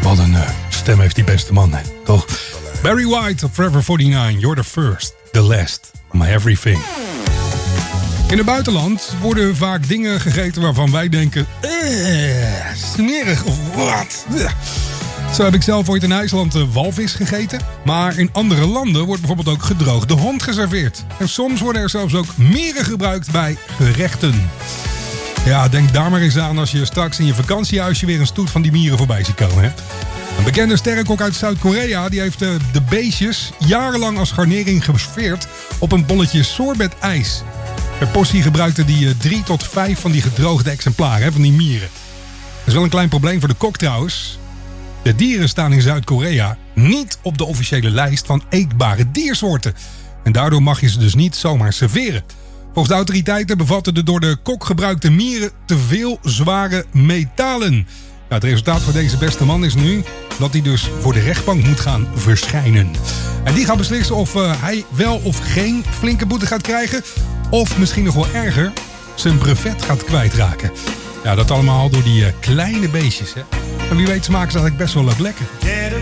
Wat een stem heeft die beste man, hè? Toch? Barry White of Forever 49. You're the first, the last, my everything. In het buitenland worden vaak dingen gegeten waarvan wij denken... smerig of wat? Zo heb ik zelf ooit in IJsland walvis gegeten. Maar in andere landen wordt bijvoorbeeld ook gedroogde hond geserveerd. En soms worden er zelfs ook mieren gebruikt bij gerechten. Ja, denk daar maar eens aan als je straks in je vakantiehuisje weer een stoet van die mieren voorbij ziet komen. Hè? Een bekende sterrenkok uit Zuid-Korea die heeft de beestjes jarenlang als garnering geserveerd op een bolletje sorbet-ijs. Per portie gebruikte die 3 tot 5 van die gedroogde exemplaren, hè, van die mieren. Dat is wel een klein probleem voor de kok trouwens. De dieren staan in Zuid-Korea niet op de officiële lijst van eetbare diersoorten. En daardoor mag je ze dus niet zomaar serveren. Volgens de autoriteiten bevatten de door de kok gebruikte mieren te veel zware metalen. Nou, het resultaat voor deze beste man is nu dat hij dus voor de rechtbank moet gaan verschijnen. En die gaat beslissen of hij wel of geen flinke boete gaat krijgen. Of misschien nog wel erger, zijn brevet gaat kwijtraken. Ja, dat allemaal door die kleine beestjes. Hè? En wie weet smaken ze eigenlijk best wel lekker.